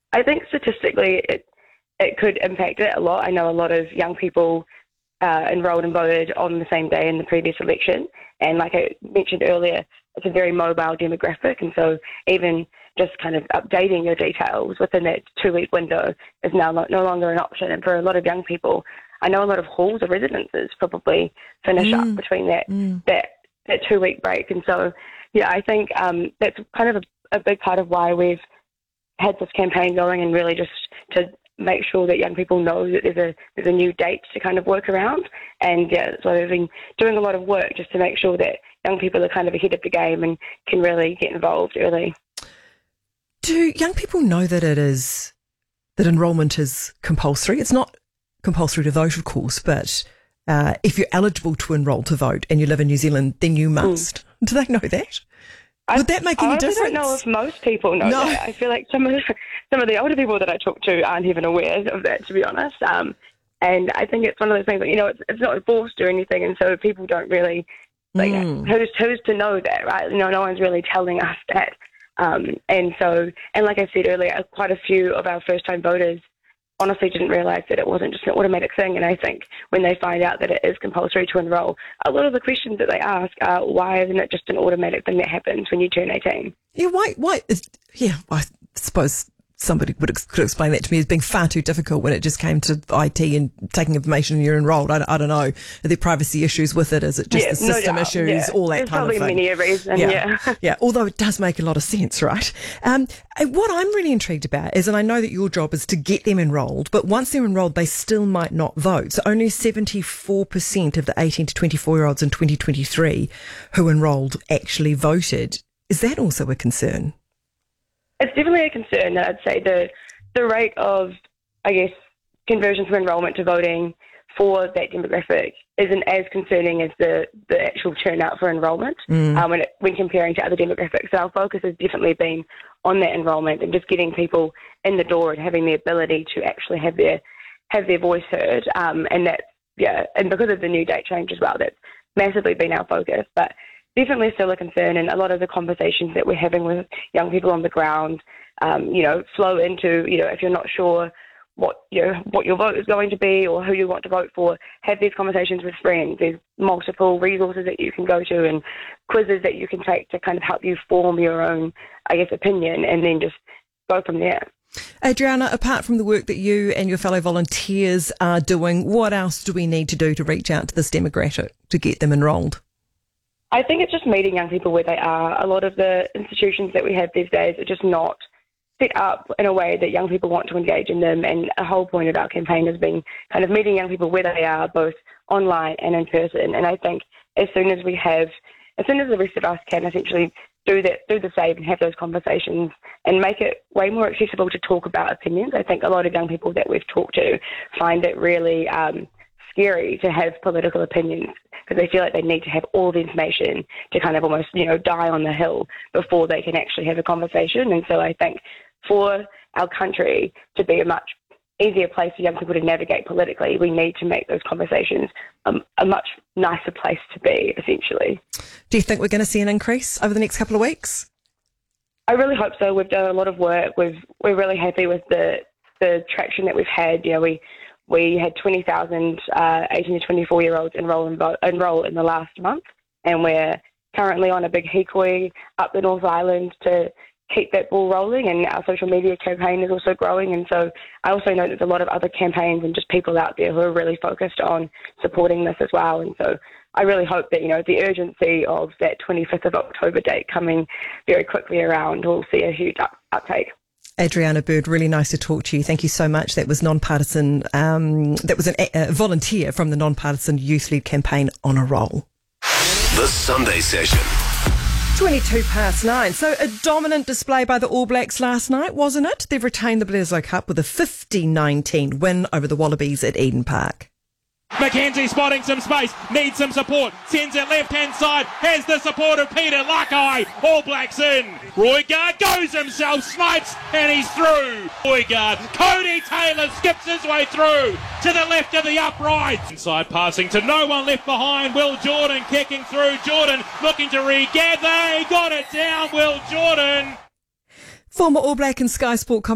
I think statistically it could impact it a lot. I know a lot of young people enrolled and voted on the same day in the previous election. And like I mentioned earlier, it's a very mobile demographic. And so even just kind of updating your details within that 2-week window is now no longer an option. And for a lot of young people, I know a lot of halls of residences probably finish up between that 2-week break. And so, yeah, I think that's kind of a big part of why we've had this campaign going, and really just to make sure that young people know that there's a new date to kind of work around. And yeah, so we've been doing a lot of work just to make sure that young people are kind of ahead of the game and can really get involved early. Do young people know that enrolment is compulsory? It's not compulsory to vote, of course, but if you're eligible to enrol to vote and you live in New Zealand, then you must. Do they know that? Would that make any difference? I don't know if most people know that. I feel like some of the older people that I talk to aren't even aware of that, to be honest. And I think it's one of those things that, it's not enforced or anything, and so people don't really, who's to know that, right? No one's really telling us that. And like I said earlier, quite a few of our first-time voters honestly didn't realise that it wasn't just an automatic thing. And I think when they find out that it is compulsory to enrol, a lot of the questions that they ask are, why isn't it just an automatic thing that happens when you turn 18? Yeah, why? I suppose somebody could explain that to me as being far too difficult when it just came to IT and taking information and you're enrolled. I don't know. Are there privacy issues with it? Is it just the system issues, all that There's kind of thing? There's probably many a reason, yeah, although it does make a lot of sense, right? What I'm really intrigued about is, and I know that your job is to get them enrolled, but once they're enrolled, they still might not vote. So only 74% of the 18 to 24-year-olds in 2023 who enrolled actually voted. Is that also a concern? It's definitely a concern. I'd say the rate of, conversion from enrolment to voting for that demographic isn't as concerning as the actual turnout for enrolment when comparing to other demographics. So our focus has definitely been on that enrolment and just getting people in the door and having the ability to actually have their voice heard. And because of the new date change as well, that's massively been our focus. But definitely still a concern, and a lot of the conversations that we're having with young people on the ground, flow into, if you're not sure what your vote is going to be or who you want to vote for, have these conversations with friends. There's multiple resources that you can go to and quizzes that you can take to kind of help you form your own, opinion, and then just go from there. Adriana, apart from the work that you and your fellow volunteers are doing, what else do we need to do to reach out to this demographic to get them enrolled? I think it's just meeting young people where they are. A lot of the institutions that we have these days are just not set up in a way that young people want to engage in them, and a whole point of our campaign has been kind of meeting young people where they are, both online and in person. And I think as soon as the rest of us can essentially do the same and have those conversations and make it way more accessible to talk about opinions, I think a lot of young people that we've talked to find it really scary to have political opinions, because they feel like they need to have all the information to kind of almost, die on the hill before they can actually have a conversation. And so I think for our country to be a much easier place for young people to navigate politically, we need to make those conversations a much nicer place to be, essentially. Do you think we're going to see an increase over the next couple of weeks? I really hope so. We've done a lot of work. We're really happy with the traction that we've had. We had 20,000 18 to 24-year-olds enroll in the last month, and we're currently on a big hikoi up the North Island to keep that ball rolling, and our social media campaign is also growing. And so I also know there's a lot of other campaigns and just people out there who are really focused on supporting this as well. And so I really hope that, the urgency of that 25th of October date coming very quickly around will see a huge uptake. Adriana Bird, really nice to talk to you. Thank you so much. That was nonpartisan. That was a volunteer from the nonpartisan youth-led campaign On a Roll. The Sunday Session. 9:22. So a dominant display by the All Blacks last night, wasn't it? They've retained the Bledisloe Cup with a 50-19 win over the Wallabies at Eden Park. McKenzie spotting some space, needs some support, sends it left-hand side, has the support of Peter Lakai. All Blacks in. Roigard goes himself, snipes, and he's through. Roigard, Cody Taylor skips his way through to the left of the upright. Inside passing to no one left behind. Will Jordan kicking through. Jordan looking to regather. He got it down, Will Jordan. Former All Black and Sky Sport